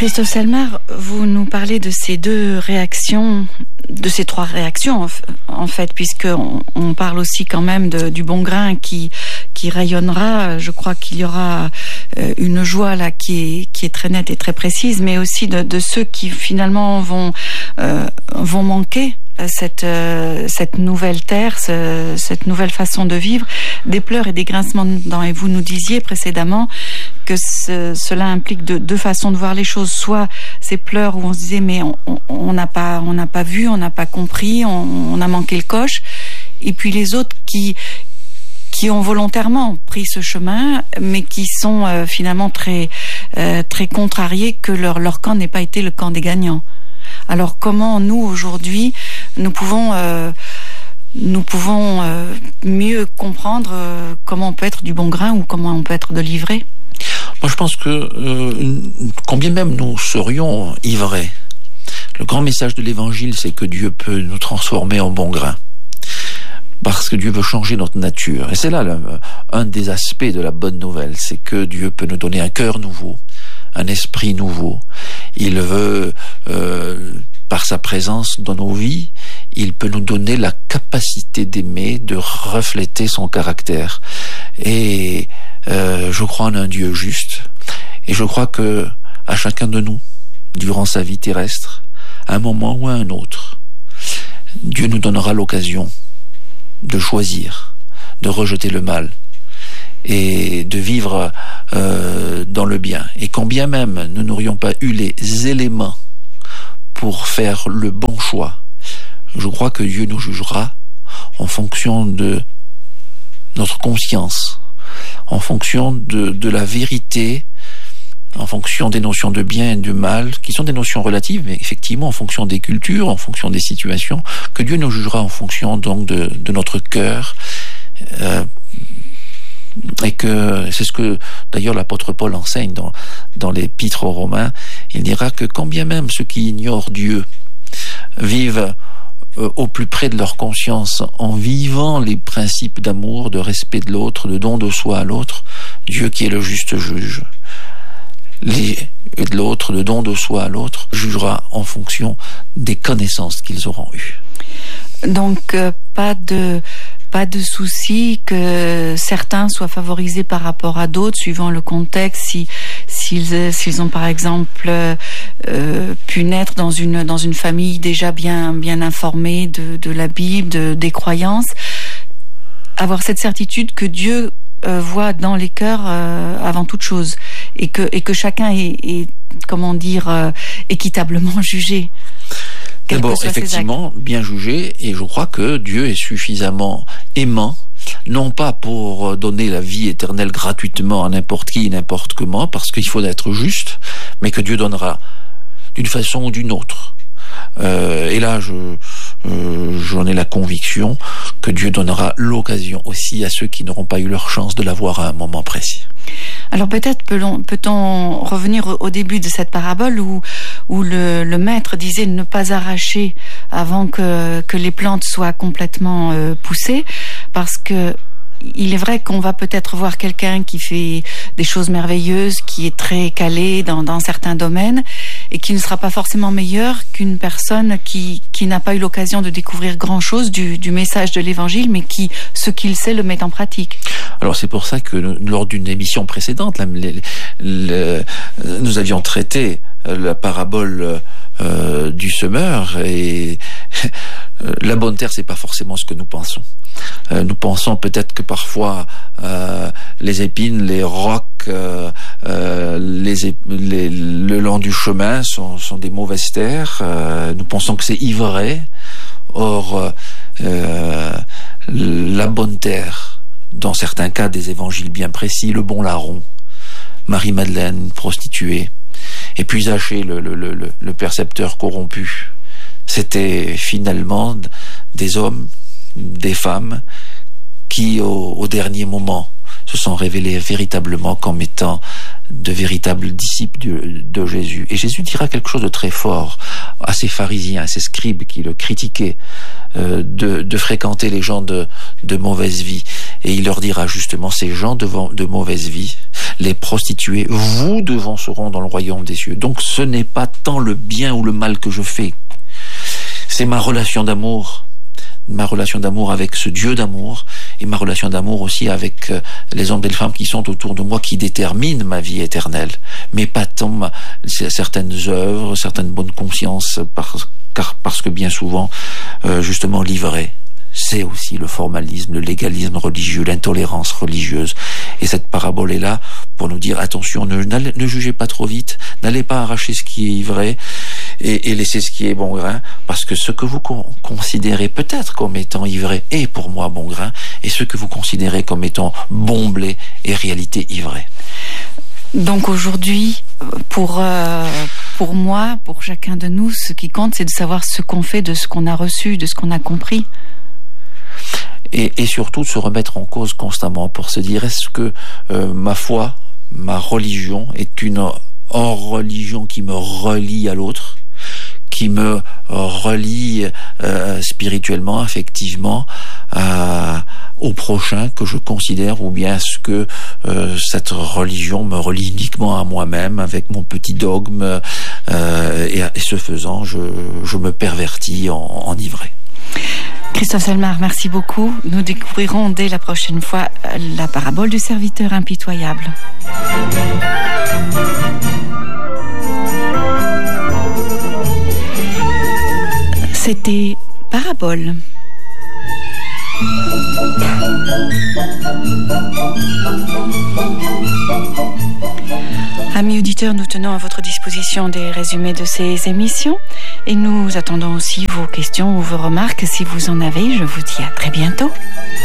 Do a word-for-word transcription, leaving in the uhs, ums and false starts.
Christophe Selmer, vous nous parlez de ces deux réactions, de ces trois réactions en fait, puisqu'on on parle aussi quand même de, du bon grain qui, qui rayonnera. Je crois qu'il y aura une joie là qui est, qui est très nette et très précise, mais aussi de, de ceux qui finalement vont, euh, vont manquer cette, euh, cette nouvelle terre, ce, cette nouvelle façon de vivre, des pleurs et des grincements de dents. Et vous nous disiez précédemment que ce, cela implique de, deux façons de voir les choses. Soit ces pleurs où on se disait mais on n'a pas, on n'a pas vu, on n'a pas compris, on, on a manqué le coche. Et puis les autres qui qui ont volontairement pris ce chemin, mais qui sont euh, finalement très euh, très contrariés que leur leur camp n'ait pas été le camp des gagnants. Alors comment nous aujourd'hui nous pouvons euh, nous pouvons euh, mieux comprendre euh, comment on peut être du bon grain ou comment on peut être de l'ivré? Moi je pense que euh, combien même nous serions ivrés, le grand message de l'évangile c'est que Dieu peut nous transformer en bon grain. Parce que Dieu veut changer notre nature. Et c'est là le, un des aspects de la bonne nouvelle, c'est que Dieu peut nous donner un cœur nouveau, un esprit nouveau. Il veut, euh, par sa présence dans nos vies, il peut nous donner la capacité d'aimer, de refléter son caractère. Et euh, je crois en un Dieu juste. Et je crois que à chacun de nous, durant sa vie terrestre, à un moment ou à un autre, Dieu nous donnera l'occasion de choisir, de rejeter le mal et de vivre euh, dans le bien. Et quand bien même nous n'aurions pas eu les éléments pour faire le bon choix, je crois que Dieu nous jugera en fonction de notre conscience, en fonction de, de la vérité, en fonction des notions de bien et de mal, qui sont des notions relatives, mais effectivement en fonction des cultures, en fonction des situations, que Dieu nous jugera en fonction donc de, de notre cœur, euh, et que c'est ce que d'ailleurs l'apôtre Paul enseigne dans, dans l'épître aux Romains. Il dira que quand bien même ceux qui ignorent Dieu vivent euh, au plus près de leur conscience en vivant les principes d'amour, de respect de l'autre, de don de soi à l'autre, Dieu qui est le juste juge, Les, et de l'autre, le don de soi à l'autre, jugera en fonction des connaissances qu'ils auront eues. Donc, euh, pas de, pas de souci que certains soient favorisés par rapport à d'autres, suivant le contexte, si, s'ils, s'ils ont par exemple euh, pu naître dans une, dans une famille déjà bien, bien informée de, de la Bible, de, des croyances, avoir cette certitude que Dieu Euh, voit dans les cœurs euh, avant toute chose et que et que chacun est, est comment dire euh, équitablement jugé. D'abord, effectivement, bien jugé, et je crois que Dieu est suffisamment aimant, non pas pour donner la vie éternelle gratuitement à n'importe qui, n'importe comment, parce qu'il faut être juste, mais que Dieu donnera d'une façon ou d'une autre. Euh, et là, je Euh, j'en ai la conviction que Dieu donnera l'occasion aussi à ceux qui n'auront pas eu leur chance de l'avoir à un moment précis. Alors peut-être peut-on, peut-on revenir au début de cette parabole où, où le, le maître disait ne pas arracher avant que, que les plantes soient complètement euh, poussées, parce que il est vrai qu'on va peut-être voir quelqu'un qui fait des choses merveilleuses, qui est très calé dans, dans certains domaines et qui ne sera pas forcément meilleur qu'une personne qui, qui n'a pas eu l'occasion de découvrir grand-chose du, du message de l'Évangile, mais qui, ce qu'il sait, le met en pratique. Alors c'est pour ça que lors d'une émission précédente, là, les, les, nous avions traité la parabole euh, du semeur, et la bonne terre, c'est pas forcément ce que nous pensons. Euh, nous pensons peut-être que parfois euh, les épines, les rocs, euh, euh, les, ép- les, le long du chemin sont, sont des mauvaises terres. Euh, nous pensons que c'est ivraie. Or, euh, la bonne terre, dans certains cas des évangiles bien précis, le bon larron, Marie-Madeleine, prostituée, et puis Zachée, le, le, le, le percepteur corrompu, c'était finalement des hommes, des femmes qui au, au dernier moment se sont révélés véritablement comme étant de véritables disciples de, de Jésus. Et Jésus dira quelque chose de très fort à ces pharisiens, à ces scribes qui le critiquaient euh, de, de fréquenter les gens de, de mauvaise vie. Et il leur dira justement, ces gens de, de mauvaise vie, les prostituées, vous devanceront dans le royaume des cieux. Donc ce n'est pas tant le bien ou le mal que je fais, c'est ma relation d'amour, ma relation d'amour avec ce Dieu d'amour, et ma relation d'amour aussi avec les hommes et les femmes qui sont autour de moi, qui déterminent ma vie éternelle, mais pas tant ma, certaines œuvres, certaines bonnes consciences, parce, car, parce que bien souvent, euh, justement, l'ivraie, c'est aussi le formalisme, le légalisme religieux, l'intolérance religieuse. Et cette parabole est là pour nous dire, attention, ne, ne jugez pas trop vite, n'allez pas arracher ce qui est ivraie et, et laisser ce qui est bon grain, parce que ce que vous con- considérez peut-être comme étant ivraie est pour moi bon grain, et ce que vous considérez comme étant bon blé est réalité ivraie. Donc aujourd'hui, pour, euh, pour moi, pour chacun de nous, ce qui compte, c'est de savoir ce qu'on fait de ce qu'on a reçu, de ce qu'on a compris. Et, et surtout de se remettre en cause constamment pour se dire, est-ce que euh, ma foi, ma religion est une hors-religion qui me relie à l'autre, qui me relie euh, spirituellement, affectivement, à, au prochain que je considère, ou bien est-ce que euh, cette religion me relie uniquement à moi-même avec mon petit dogme, euh, et, et ce faisant, je, je me pervertis en, en ivraie. Christophe Salmar, merci beaucoup. Nous découvrirons dès la prochaine fois la parabole du serviteur impitoyable. C'était Parabole. Amis auditeurs, nous tenons à votre disposition des résumés de ces émissions et nous attendons aussi vos questions ou vos remarques. Si vous en avez, je vous dis à très bientôt.